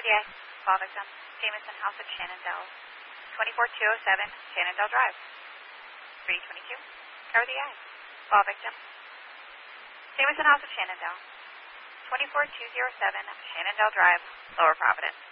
PA. Fall victim, Jameson House of Shenandoah. 24207 Shenandoah Drive. 322. Cover the eye. Fall victim, Jameson House of Shenandoah. 24207 Shenandoah Drive, Lower Providence.